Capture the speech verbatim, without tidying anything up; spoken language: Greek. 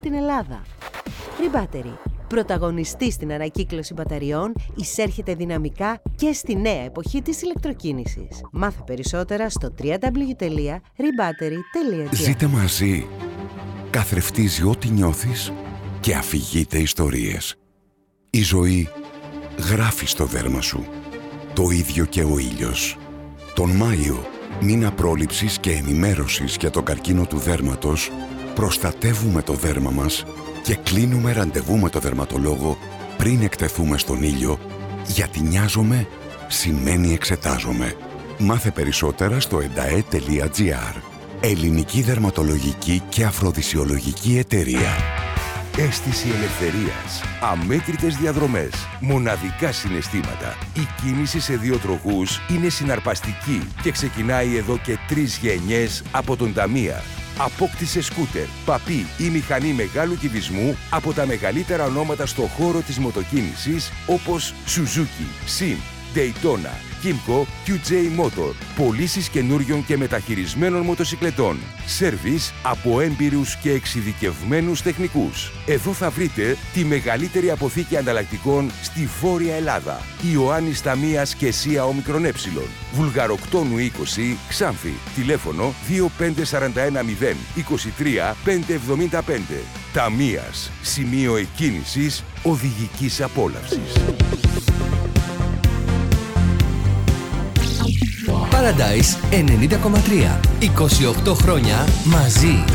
στην Ελλάδα. Rebattery, πρωταγωνιστή στην ανακύκλωση μπαταριών, εισέρχεται δυναμικά και στη νέα εποχή της ηλεκτροκίνησης. Μάθε περισσότερα στο double-u double-u double-u τελεία rebattery τελεία gr. Ζείτε μαζί. Καθρεφτίζει ό,τι νιώθεις και αφηγείται ιστορίες. Η ζωή γράφει στο δέρμα σου. Το ίδιο και ο ήλιος. Τον Μάιο, μήνα πρόληψης και ενημέρωσης για τον καρκίνο του δέρματος, προστατεύουμε το δέρμα μας και κλείνουμε ραντεβού με το δερματολόγο πριν εκτεθούμε στον ήλιο, γιατί νοιάζομαι σημαίνει εξετάζομαι. Μάθε περισσότερα στο εντα-ε τελεία τζι άρ. Ελληνική δερματολογική και αφροδισιολογική εταιρεία. Αίσθηση ελευθερίας, αμέτρητες διαδρομές, μοναδικά συναισθήματα. Η κίνηση σε δύο τροχούς είναι συναρπαστική και ξεκινάει εδώ και τρεις γενιές από τον Ταμία. Απόκτησε σκούτερ, παπί ή μηχανή μεγάλου κυβισμού από τα μεγαλύτερα ονόματα στο χώρο της μοτοκίνησης, όπως Suzuki, Sim, Daytona, Kymco, κιου τζέι Motor. Πωλήσεις καινούριων και μεταχειρισμένων μοτοσικλετών. Σέρβις από έμπειρους και εξειδικευμένους τεχνικούς. Εδώ θα βρείτε τη μεγαλύτερη αποθήκη ανταλλακτικών στη Βόρεια Ελλάδα. Ιωάννης Ταμίας και ΣΥΑ Ομικρον Ε. Βουλγαροκτόνου είκοσι, Ξάνθη. Τηλέφωνο δύο πέντε τέσσερα ένα μηδέν είκοσι τρία πεντακόσια εβδομήντα πέντε. Ταμίας. Σημείο εκκίνησης οδηγικής απόλαυσης. Paradise ενενήντα κόμμα τρία. είκοσι οκτώ χρόνια μαζί.